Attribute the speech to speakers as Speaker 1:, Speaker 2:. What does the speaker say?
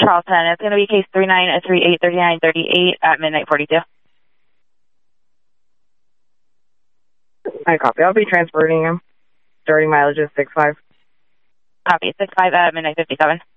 Speaker 1: Charlton. It's going to be case 39383938 at midnight 42.
Speaker 2: I copy. I'll be transporting him. Starting mileage is 65.
Speaker 1: Copy. 65 at midnight 57.